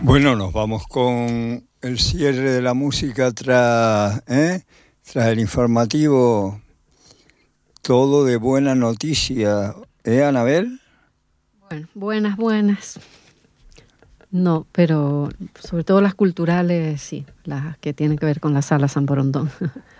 Bueno, nos vamos con el cierre de la música tras el informativo. Todo de buena noticia, Anabel? Bueno, buenas. No, pero sobre todo las culturales, sí, las que tienen que ver con la Sala San Borondón.